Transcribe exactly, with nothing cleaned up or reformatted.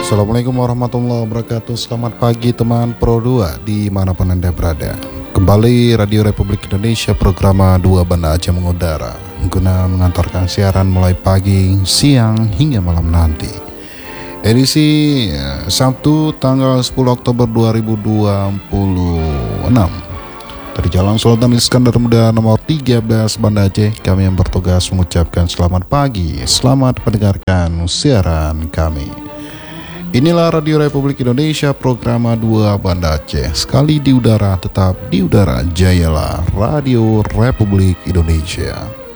Assalamualaikum warahmatullahi wabarakatuh. Selamat pagi teman Pro dua dimanapun Anda berada. Kembali Radio Republik Indonesia program dua Banda Aceh mengudara, guna mengantarkan siaran mulai pagi, siang hingga malam nanti. Edisi Sabtu tanggal sepuluh Oktober dua ribu dua puluh enam dari Jalan Sultan Iskandar Muda nomor tiga belas Banda Aceh. Kami yang bertugas mengucapkan selamat pagi, selamat mendengarkan siaran kami. Inilah Radio Republik Indonesia program dua Banda Aceh. Sekali di udara, tetap di udara. Jayalah Radio Republik Indonesia.